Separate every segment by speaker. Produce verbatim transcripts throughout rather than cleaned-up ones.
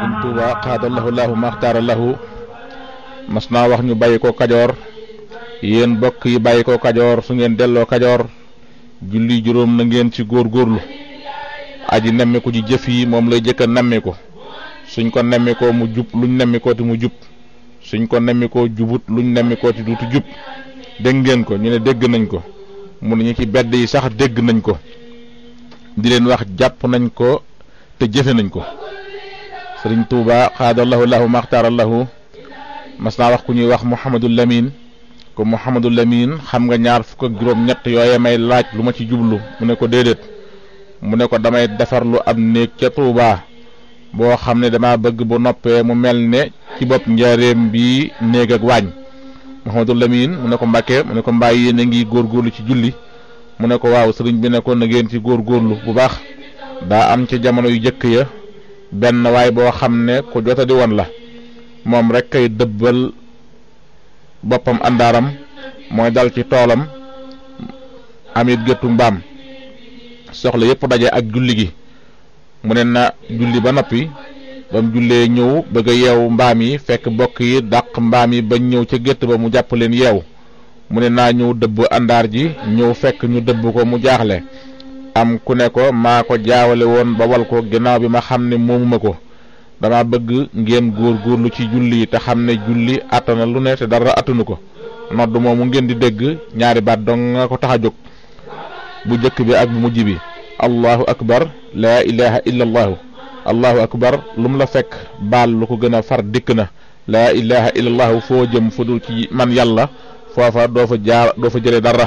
Speaker 1: Sëriñ Tuuba xaadallahu lahu maxtaara lahu mas naa wax ñu bàyyi ko Kajoor yéen bokk yi bàyyi ko Kajoor su ngeen delloo Kajoor julli juróom na ngeen ci góorgóorlu aji nemmiku ji jëf yi moom lay jëkk a nemmiku suñ ko nemmikoo mu jub luñ nemmikooti mu jub suñ ko nemmikoo jubut luñ nemmikooti duutu jub dégg ngeen ko ñu ne dégg nañ ko mu ne ñu ci bedd yi sax dégg nañ ko di leen wax jàpp nañ ko te jëfe nañ ko. Sëriñ Tuuba xaadallahu lahu maxtaarallahu mas naa wax ku ñuy wax Mouhamadul Lamine ko Mouhamadul Lamine xam nga ñaar fukk ak juróom ñett yooye may laaj lu ma ci jublu mu ne ko déedéet mu ne ko damay defarlu ab néeg ca Tuuba boo xam ne dama bëgg bu noppee mu mel ne ci bopp njaareem bi néeg ak waañ. Mouhamadul Lamine mu ne ko Mbàkke mu ne ko mbaa yéen a ngi góorgóorlu ci julli mu ne ko waaw sëriñ bi ne ko na ngeen ci góorgóorlu bu baax daa am ci jamono yu jëkk ya benn waay boo xam ne ku jota di woon la moom rek kay dëbbal boppam àndaaram mooy dal ci toolam amit géttu mbaam soxla yépp daje ak julli gi mu ne na julli ba noppi ba mu jullee ñëw bëgg a yeewu mbaam yi fekk bokk yi dàq mbaam yi bañ ñëw ca gétt ba mu jàpp leen yeew mu ne naa ñëw dëbb àndaar ji ñëw fekk ñu dëbb ko mu jaaxle am ku ne ko maa ko jaawale woon ba wal ko ginnaaw bi ma xam ne moomuma ko dama bëgg ngeen góorgóorlu ci julli te xam ne julli attana lu ne te dara attanu ko nodd moomu ngeen di dégg ñaari baat dong nga ko tax a jóg bu jëkk bi ak bu mujj bi allahu akbar laa ilaha illa allahu allahu akbar lu mu la fekk baal lu ko gën a far dikk na laa ilaha illa allahu foo jëm fu dul ci man yàlla foofa doo fa jaar doo fa jële dara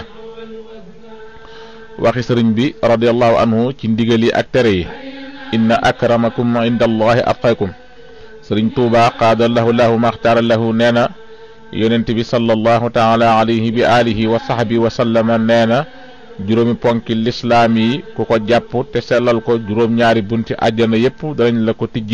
Speaker 1: waxi sëriñ bi radiyallahu anhu ci ndigal yi ak tere yi inna akramakum inda allahi atqakum sëriñ Tuuba qaadallahu lahu maxtaara lahu nee na yonent bi sallallahu taala alayhi bi alihi wa sahbi wa sallama nee na juróomi ponki lislaam yi ku ko jàpp te sellal ko juróom ñaari bunti àjjana yépp danañ la ko tijji